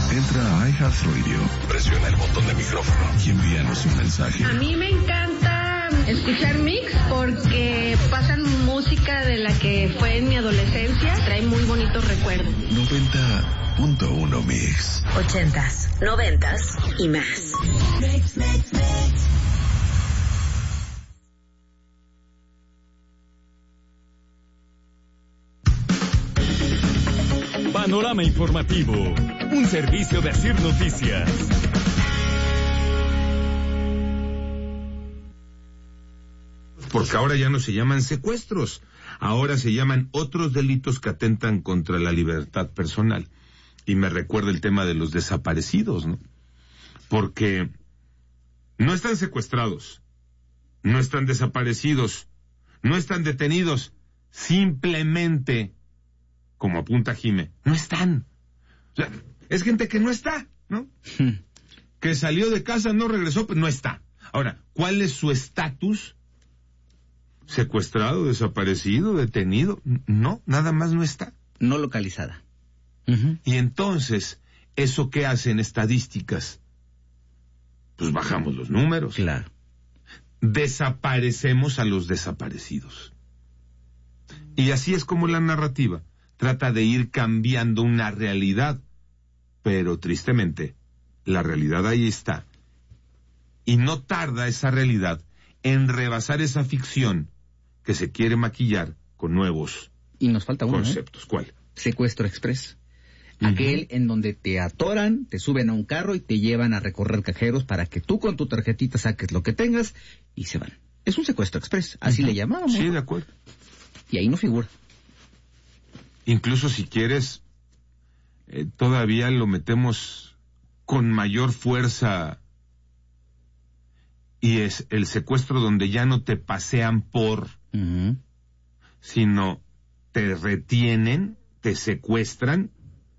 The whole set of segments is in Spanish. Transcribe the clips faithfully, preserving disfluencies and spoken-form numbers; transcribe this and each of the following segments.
Entra a iHeartRadio, presiona el botón de micrófono y envíanos un mensaje. A mí me encanta escuchar Mix porque pasan música de la que fue en mi adolescencia. Trae muy bonitos recuerdos. noventa punto uno Mix. Ochentas, noventas y más. Mix, mix, mix. Panorama Informativo, un servicio de Asir Noticias. Porque ahora ya no se llaman secuestros, ahora se llaman otros delitos que atentan contra la libertad personal. Y me recuerda el tema de los desaparecidos, ¿no? Porque no están secuestrados, no están desaparecidos, no están detenidos, simplemente, como apunta Jime, no están. O sea, es gente que no está, ¿no? Que salió de casa, no regresó, pero no está. Ahora, ¿cuál es su estatus? ¿Secuestrado, desaparecido, detenido? No, nada más no está. No localizada. Uh-huh. Y entonces, ¿eso qué hacen estadísticas? Pues bajamos los números. Claro. Desaparecemos a los desaparecidos. Y así es como la narrativa trata de ir cambiando una realidad, pero tristemente, la realidad ahí está. Y no tarda esa realidad en rebasar esa ficción que se quiere maquillar con nuevos y nos falta uno, conceptos. ¿eh? ¿Cuál? Secuestro express. Uh-huh. Aquel en donde te atoran, te suben a un carro y te llevan a recorrer cajeros para que tú con tu tarjetita saques lo que tengas y se van. Es un secuestro express, así uh-huh. le llamábamos. Sí, de acuerdo. Y ahí no figura. Incluso si quieres, eh, todavía lo metemos con mayor fuerza, y es el secuestro donde ya no te pasean por, uh-huh. sino te retienen, te secuestran,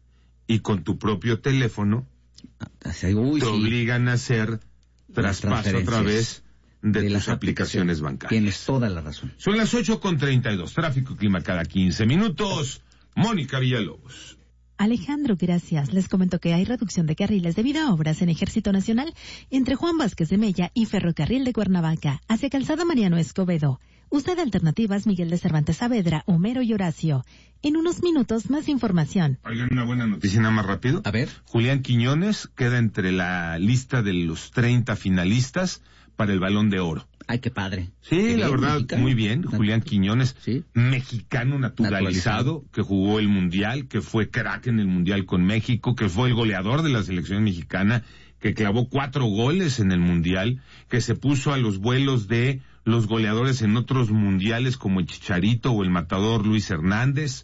y con tu propio teléfono Uy, te sí. obligan a hacer traspaso a través de, de tus aplicaciones, aplicaciones bancarias. Tienes toda la razón. Son las ocho con treinta y dos, tráfico y clima cada quince minutos. Mónica Villalobos. Alejandro, gracias. Les comento que hay reducción de carriles debido a obras en Ejército Nacional entre Juan Vázquez de Mella y Ferrocarril de Cuernavaca, hacia Calzada Mariano Escobedo. Usted alternativas Miguel de Cervantes Saavedra, Homero y Horacio. En unos minutos más información. Oigan, una buena noticia nada más rápido. A ver. Julián Quiñones queda entre la lista de los treinta finalistas para el Balón de Oro. Ay, qué padre. Sí, qué la bien, verdad, mexicano. Muy bien. Julián Quiñones, ¿sí? Mexicano naturalizado, naturalizado, que jugó el Mundial, que fue crack en el Mundial con México, que fue el goleador de la selección mexicana, que clavó cuatro goles en el Mundial, que se puso a los vuelos de los goleadores en otros mundiales como el Chicharito o el matador Luis Hernández.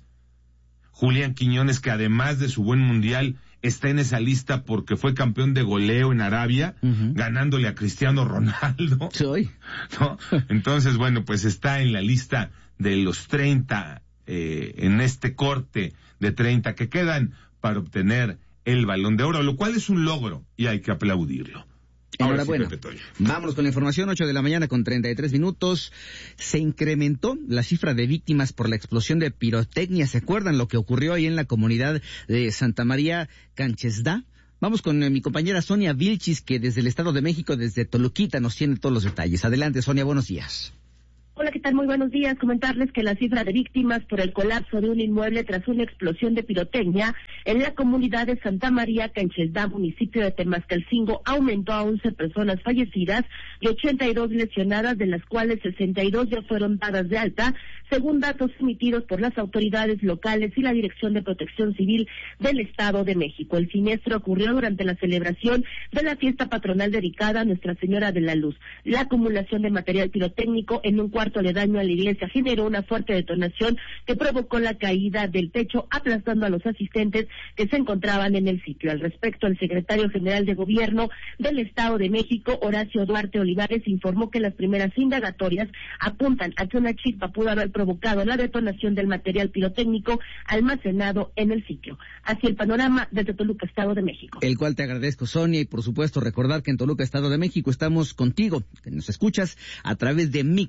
Julián Quiñones, que además de su buen Mundial, está en esa lista porque fue campeón de goleo en Arabia, uh-huh. ganándole a Cristiano Ronaldo. Soy. ¿No? Entonces, bueno, pues está en la lista de los treinta, eh, en este corte de treinta que quedan para obtener el Balón de Oro, lo cual es un logro y hay que aplaudirlo. Enhorabuena. Sí, vámonos con la información, ocho de la mañana con treinta y tres minutos. Se incrementó la cifra de víctimas por la explosión de pirotecnia. ¿Se acuerdan lo que ocurrió ahí en la comunidad de Santa María Canchesda? Vamos con eh, mi compañera Sonia Vilchis, que desde el Estado de México, desde Toluquita, nos tiene todos los detalles. Adelante, Sonia, buenos días. Hola, ¿qué tal? Muy buenos días. Comentarles que la cifra de víctimas por el colapso de un inmueble tras una explosión de pirotecnia en la comunidad de Santa María Canchesda, municipio de Temascalcingo, aumentó a once personas fallecidas y ochenta y dos lesionadas, de las cuales sesenta y dos ya fueron dadas de alta, según datos emitidos por las autoridades locales y la Dirección de Protección Civil del Estado de México. El siniestro ocurrió durante la celebración de la fiesta patronal dedicada a Nuestra Señora de la Luz. La acumulación de material pirotécnico en un cuarto aledaño a la iglesia generó una fuerte detonación que provocó la caída del techo, aplastando a los asistentes que se encontraban en el sitio. Al respecto, el secretario general de Gobierno del Estado de México, Horacio Duarte Olivares, informó que las primeras indagatorias apuntan a que una chispa pudo haber provocado la detonación del material pirotécnico almacenado en el sitio. Así el panorama desde Toluca, Estado de México. El cual te agradezco, Sonia, y por supuesto recordar que en Toluca, Estado de México, estamos contigo, que nos escuchas a través de Mix por el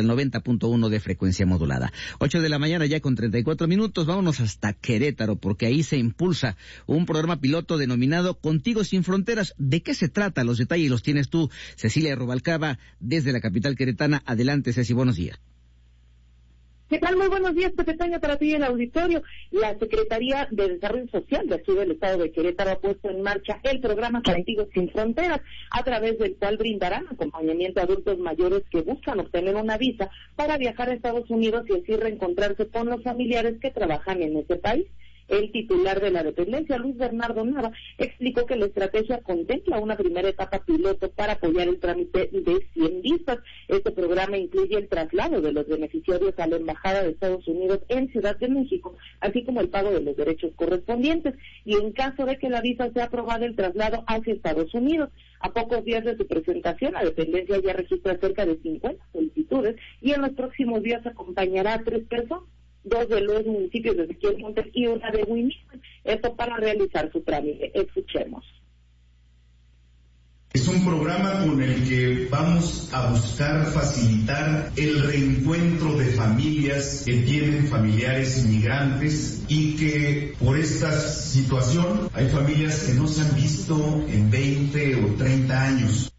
al noventa punto uno de frecuencia modulada. Ocho de la mañana ya con treinta y cuatro minutos, vámonos hasta Querétaro, porque ahí se impulsa un programa piloto denominado Contigo Sin Fronteras. ¿De qué se trata? Los detalles los tienes tú, Cecilia Rubalcaba, desde la capital queretana. Adelante, Ceci, buenos días. ¿Qué tal? Muy buenos días, Pepe Toño, para ti en el auditorio. La Secretaría de Desarrollo Social de aquí del Estado de Querétaro ha puesto en marcha el programa Contigo Sin Fronteras, a través del cual brindarán acompañamiento a adultos mayores que buscan obtener una visa para viajar a Estados Unidos y así reencontrarse con los familiares que trabajan en ese país. El titular de la dependencia, Luis Bernardo Nava, explicó que la estrategia contempla una primera etapa piloto para apoyar el trámite de cien visas. Este programa incluye el traslado de los beneficiarios a la Embajada de Estados Unidos en Ciudad de México, así como el pago de los derechos correspondientes, y en caso de que la visa sea aprobada, el traslado hacia Estados Unidos. A pocos días de su presentación, la dependencia ya registra cerca de cincuenta solicitudes y en los próximos días acompañará a tres personas, dos de los municipios de Ezequiel Montes y una de Huimilpan, esto para realizar su trámite. Escuchemos. Es un programa con el que vamos a buscar facilitar el reencuentro de familias que tienen familiares inmigrantes y que por esta situación hay familias que no se han visto en veinte o treinta años.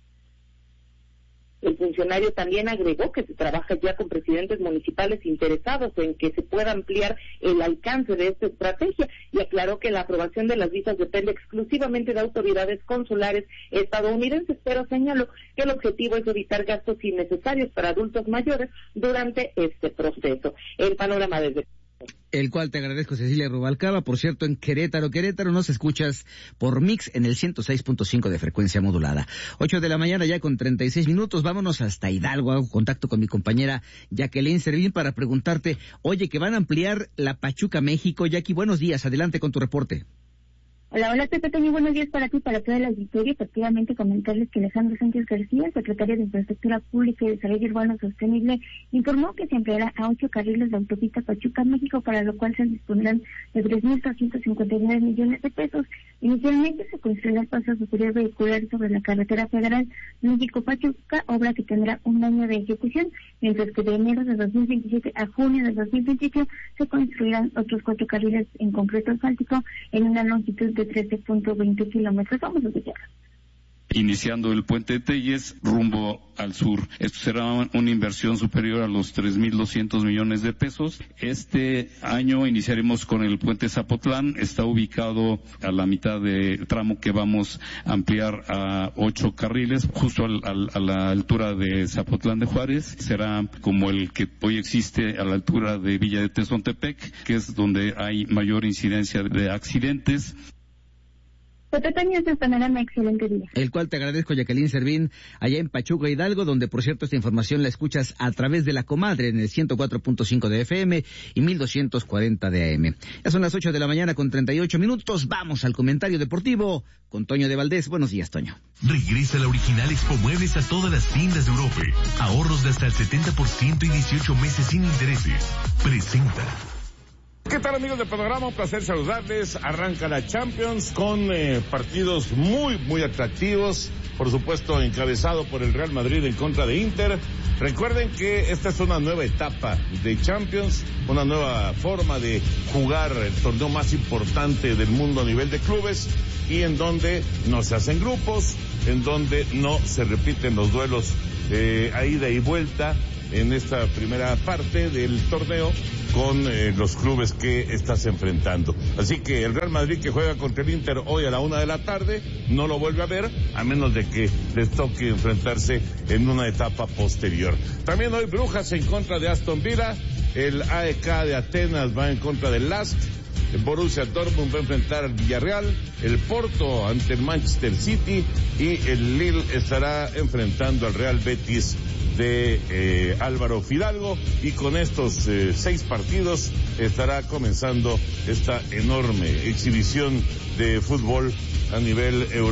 El funcionario también agregó que se trabaja ya con presidentes municipales interesados en que se pueda ampliar el alcance de esta estrategia, y aclaró que la aprobación de las visas depende exclusivamente de autoridades consulares estadounidenses, pero señaló que el objetivo es evitar gastos innecesarios para adultos mayores durante este proceso. El panorama desde el cual te agradezco, Cecilia Rubalcaba. Por cierto, en Querétaro, Querétaro nos escuchas por Mix en el ciento seis punto cinco de frecuencia modulada. Ocho de la mañana ya con treinta y seis minutos, vámonos hasta Hidalgo. Hago contacto con mi compañera Jacqueline Servín para preguntarte, oye, que van a ampliar la Pachuca México. Jackie, buenos días, adelante con tu reporte. Hola, hola, Pepe Toño, buenos días para ti, para toda la auditoría. Efectivamente, comentarles que Alejandro Sánchez García, secretario de Infraestructura Pública y Desarrollo Urbano Sostenible, informó que se ampliará a ocho carriles de autopista Pachuca, México, para lo cual se dispondrán de tres mil doscientos cincuenta y nueve millones de pesos. Inicialmente se construirá el paso superior vehicular sobre la carretera federal México-Pachuca, obra que tendrá un año de ejecución, mientras que de enero de dos mil veintisiete a junio de dos mil veintiocho se construirán otros cuatro carriles en concreto asfáltico en una longitud de trece punto veinte kilómetros. Vamos a escuchar. Iniciando el puente de Telles rumbo al sur. Esto será una inversión superior a los tres mil doscientos millones de pesos. Este año iniciaremos con el puente Zapotlán. Está ubicado a la mitad del tramo que vamos a ampliar a ocho carriles, justo al, al, a la altura de Zapotlán de Juárez. Será como el que hoy existe a la altura de Villa de Tezontepec, que es donde hay mayor incidencia de accidentes. Pepe Toño, este panorama, excelente día. El cual te agradezco, Jacqueline Servín, allá en Pachuca, Hidalgo, donde por cierto esta información la escuchas a través de La Comadre en el ciento cuatro punto cinco de F M y mil doscientos cuarenta de A M. Ya son las ocho de la mañana con treinta y ocho minutos. Vamos al comentario deportivo con Toño de Valdés. Buenos días, Toño. Regresa la original Expo Muebles a todas las tiendas de Europa. Ahorros de hasta el setenta por ciento y dieciocho meses sin intereses. Presenta. ¿Qué tal, amigos de Panorama? Un placer saludarles. Arranca la Champions con eh, partidos muy, muy atractivos. Por supuesto, encabezado por el Real Madrid en contra de Inter. Recuerden que esta es una nueva etapa de Champions, una nueva forma de jugar el torneo más importante del mundo a nivel de clubes, y en donde no se hacen grupos, en donde no se repiten los duelos eh, a ida y vuelta en esta primera parte del torneo con eh, los clubes que estás enfrentando. Así que el Real Madrid, que juega contra el Inter hoy a la una de la tarde, no lo vuelve a ver, a menos de que les toque enfrentarse en una etapa posterior. También hoy Brujas en contra de Aston Villa, el A E K de Atenas va en contra del Lask, el Borussia Dortmund va a enfrentar al Villarreal, el Porto ante el Manchester City y el Lille estará enfrentando al Real Betis de eh, Álvaro Fidalgo, y con estos eh, seis partidos estará comenzando esta enorme exhibición de fútbol a nivel europeo.